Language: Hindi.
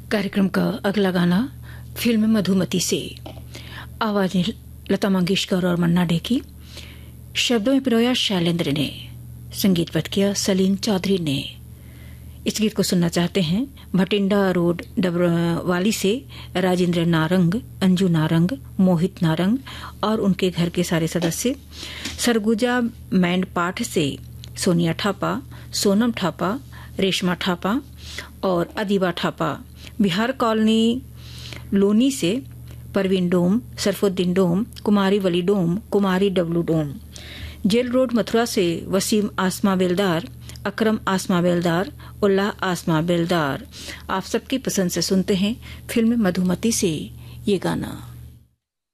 कार्यक्रम का अगला गाना फिल्म मधुमती से, आवाजें लता मंगेशकर और मन्ना डे की, शब्दों में पिरोया शैलेंद्र ने, संगीतबद्ध किया सलीम चौधरी ने। इस गीत को सुनना चाहते हैं भटिंडा रोड डबरवाली से राजेंद्र नारंग, अंजू नारंग, मोहित नारंग और उनके घर के सारे सदस्य, सरगुजा मैंडपाठ से सोनिया ठापा, सोनम ठापा, रेशमा ठापा और अदीबा ठापा, बिहार कॉलोनी लोनी से परवीन डोम, सरफुद्दीन डोम, कुमारी वली डोम, कुमारी डब्लू डोम, जेल रोड मथुरा से वसीम आसमा बेलदार, अकरम आसमा बेलदार, उल्लाह आसमा बेलदार। आप सबकी पसंद से सुनते हैं फिल्म मधुमती से ये गाना।